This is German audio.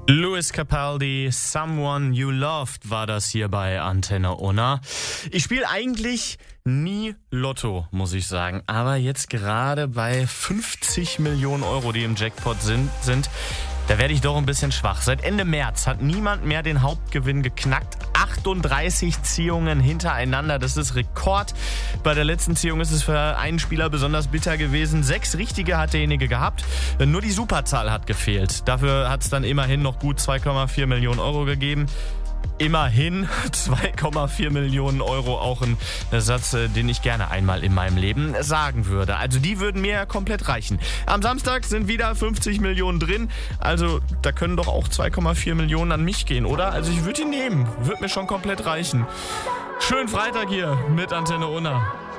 Lewis Capaldi, Someone You Loved war das hier bei Antenne Unna. Ich spiele eigentlich nie Lotto, muss ich sagen. Aber jetzt gerade bei 50 Millionen Euro, die im Jackpot sind, da werde ich doch ein bisschen schwach. Seit Ende März hat niemand mehr den Hauptgewinn geknackt. 38 Ziehungen hintereinander, das ist Rekord. Bei der letzten Ziehung ist es für einen Spieler besonders bitter gewesen. 6 richtige hat derjenige gehabt, nur die Superzahl hat gefehlt. Dafür hat es dann immerhin noch gut 2,4 Millionen Euro gegeben. Immerhin 2,4 Millionen Euro, auch ein Satz, den ich gerne einmal in meinem Leben sagen würde. Also die würden mir ja komplett reichen. Am Samstag sind wieder 50 Millionen drin, also da können doch auch 2,4 Millionen an mich gehen, oder? Also ich würde die nehmen, würde mir schon komplett reichen. Schönen Freitag hier mit Antenne Unna.